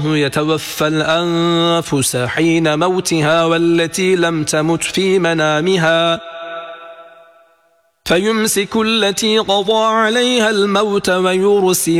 يتوفى الأنفس حين موتها والتي لم تمت في منامها فيمسك التي قضى عليها الموت ويرسل